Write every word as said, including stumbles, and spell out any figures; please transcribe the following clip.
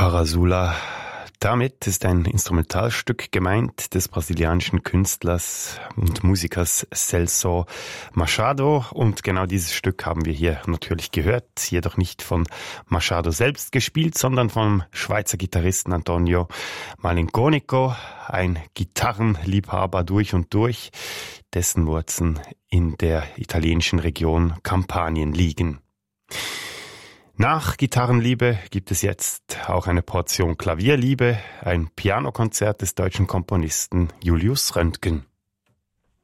Parasula. Damit ist ein Instrumentalstück gemeint des brasilianischen Künstlers und Musikers Celso Machado. Und genau dieses Stück haben wir hier natürlich gehört, jedoch nicht von Machado selbst gespielt, sondern vom Schweizer Gitarristen Antonio Malinconico, ein Gitarrenliebhaber durch und durch, dessen Wurzeln in der italienischen Region Kampanien liegen. Nach Gitarrenliebe gibt es jetzt auch eine Portion Klavierliebe, ein Pianokonzert des deutschen Komponisten Julius Röntgen.